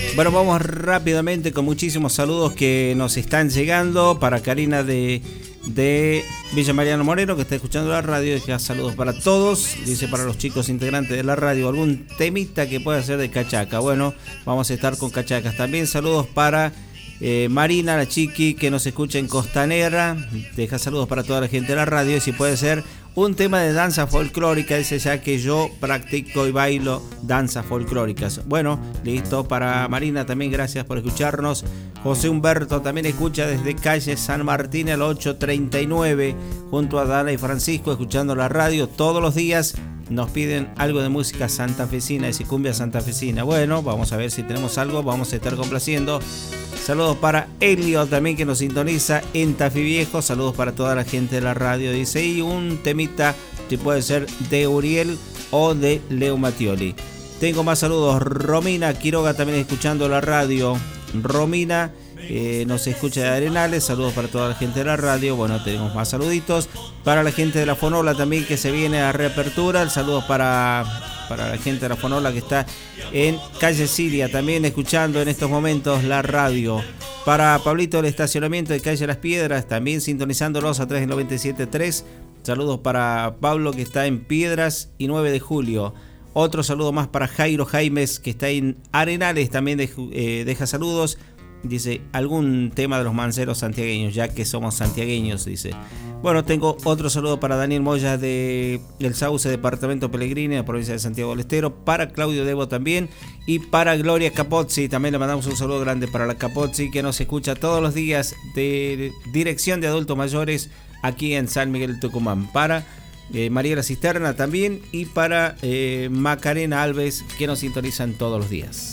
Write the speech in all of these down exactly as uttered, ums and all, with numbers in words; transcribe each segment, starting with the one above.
Bueno, vamos rápidamente con muchísimos saludos que nos están llegando. Para Karina de, de Villa Mariano Moreno, que está escuchando la radio. Deja saludos para todos. Dice para los chicos integrantes de la radio, algún temita que pueda ser de cachaca. Bueno, vamos a estar con cachacas. También saludos para eh, Marina, la chiqui, que nos escucha en Costanera. Deja saludos para toda la gente de la radio. Y si puede ser un tema de danza folclórica, dice, ya que yo practico y bailo danzas folclóricas. Bueno, listo, para Marina también, gracias por escucharnos. José Humberto también escucha desde calle San Martín al ocho treinta y nueve, junto a Dana y Francisco, escuchando la radio todos los días. Nos piden algo de música santafesina, de cumbia santafesina. Bueno, vamos a ver si tenemos algo, vamos a estar complaciendo. Saludos para Elio también, que nos sintoniza en Tafí Viejo. Saludos para toda la gente de la radio. Dice, y un temita que puede ser de Uriel o de Leo Mattioli. Tengo más saludos. Romina Quiroga también escuchando la radio. Romina eh, nos escucha de Arenales. Saludos para toda la gente de la radio. Bueno, tenemos más saluditos. Para la gente de la Fonola también, que se viene a reapertura. Saludos para... para la gente de la Fonola que está en calle Siria, también escuchando en estos momentos la radio. Para Pablito del estacionamiento de calle Las Piedras, también sintonizándolos a través del noventa y siete punto tres. Saludos para Pablo, que está en Piedras y nueve de julio. Otro saludo más para Jairo Jaimes, que está en Arenales, también de, eh, deja saludos. Dice, algún tema de los manceros santiagueños, ya que somos santiagueños, dice. Bueno, tengo otro saludo para Daniel Moya de El Sauce, departamento Pellegrini, en la provincia de Santiago del Estero. Para Claudio Debo también. Y para Gloria Capozzi, también le mandamos un saludo grande para la Capozzi, que nos escucha todos los días de Dirección de Adultos Mayores aquí en San Miguel de Tucumán. Para eh, Mariela Cisterna también. Y para eh, Macarena Alves, que nos sintonizan todos los días.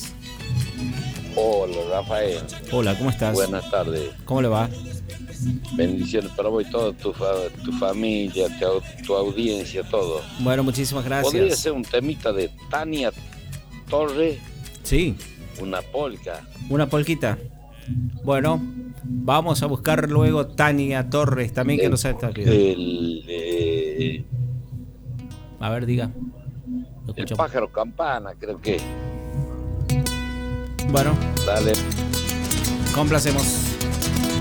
Hola, Rafael. Hola, ¿cómo estás? Buenas tardes. ¿Cómo le va? Bendiciones para vos y toda tu, fa- tu familia, tu, tu audiencia, todo. Bueno, muchísimas gracias. ¿Podría ser un temita de Tania Torres? Sí. Una polca. Una polquita. Bueno, vamos a buscar luego Tania Torres también, que el, nos está el, eh, A ver, diga. El pájaro campana, creo que. Bueno, dale. complacemos.